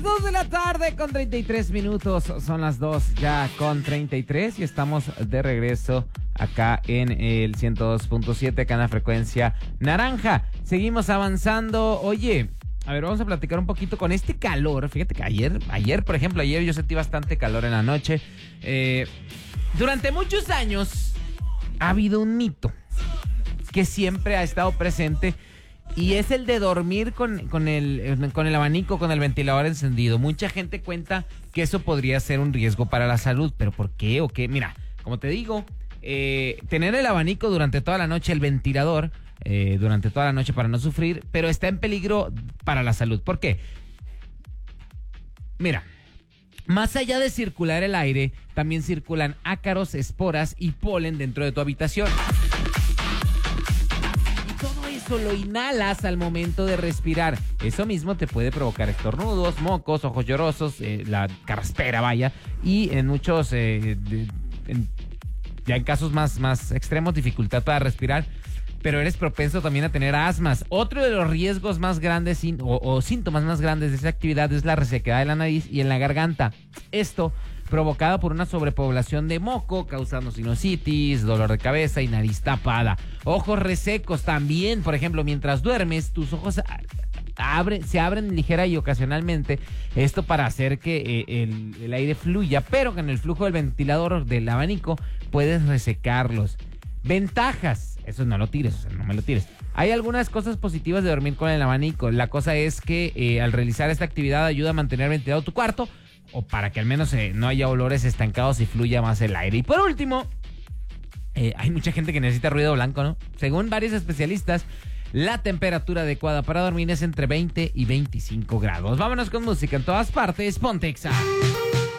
2 de la tarde con 33 minutos, son las 2 ya con 33 y estamos de regreso acá en el 102.7, acá en la frecuencia naranja. Seguimos avanzando. Oye, a ver, vamos a platicar un poquito con este calor. Fíjate que ayer, por ejemplo, yo sentí bastante calor en la noche. Durante muchos años ha habido un mito que siempre ha estado presente y es el de dormir con el abanico, con el ventilador encendido. Mucha gente cuenta que eso podría ser un riesgo para la salud, pero ¿por qué o qué? Mira, como te digo, tener el abanico durante toda la noche, el ventilador durante toda la noche para no sufrir, pero está en peligro para la salud. ¿Por qué? Mira, más allá de circular el aire, también circulan ácaros, esporas y polen dentro de tu habitación. Lo inhalas al momento de respirar. Eso mismo te puede provocar estornudos, mocos, ojos llorosos, la carraspera, vaya, y en muchos, ya en casos más extremos, dificultad para respirar, pero eres propenso también a tener asmas. Otro de los riesgos más grandes o síntomas más grandes de esa actividad es la resequedad de la nariz y en la garganta. Esto provocada por una sobrepoblación de moco, causando sinusitis, dolor de cabeza y nariz tapada. Ojos resecos también, por ejemplo, mientras duermes, tus ojos se abren ligera y ocasionalmente, esto para hacer que el aire fluya, pero con el flujo del ventilador del abanico puedes resecarlos. Ventajas, eso no lo tires, o sea, no me lo tires. Hay algunas cosas positivas de dormir con el abanico. La cosa es que al realizar esta actividad ayuda a mantener ventilado tu cuarto, o para que al menos no haya olores estancados y fluya más el aire. Y por último, hay mucha gente que necesita ruido blanco, ¿no? Según varios especialistas, la temperatura adecuada para dormir es entre 20 y 25 grados. Vámonos con música en todas partes. Ponte Exa.